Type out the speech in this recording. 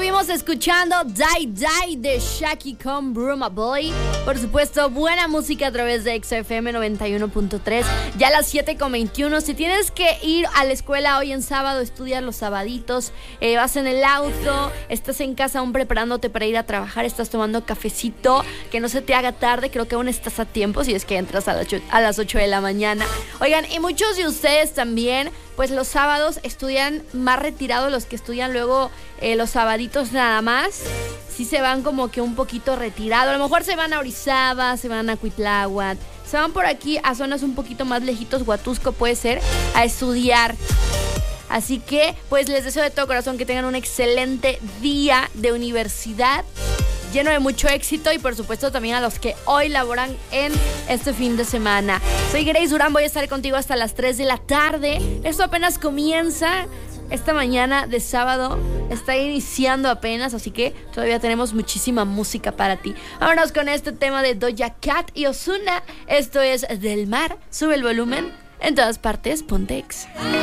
Estuvimos escuchando Die Die de Shaki con Bruma Boy. Por supuesto, buena música a través de XFM 91.3. Ya a las 7:21. Si tienes que ir a la escuela hoy en sábado, estudias los sabaditos, vas en el auto, estás en casa aún preparándote para ir a trabajar, estás tomando cafecito, que no se te haga tarde, creo que aún estás a tiempo si es que entras a las 8 de la mañana. Oigan, y muchos de ustedes también, pues los sábados estudian más retirados, los que estudian luego los sabaditos nada más. Sí se van como que un poquito retirado. A lo mejor se van a Orizaba, se van a Cuitláhuac, se van por aquí a zonas un poquito más lejitos, Huatusco puede ser, a estudiar. Así que pues les deseo de todo corazón que tengan un excelente día de universidad, lleno de mucho éxito, y por supuesto también a los que hoy laboran en este fin de semana. Soy Grace Durán, voy a estar contigo hasta las 3 de la tarde. Esto apenas comienza. Esta mañana de sábado está iniciando apenas, así que todavía tenemos muchísima música para ti. Vámonos con este tema de Doja Cat y Ozuna. Esto es Del Mar. Sube el volumen. En todas partes, ponte Exa.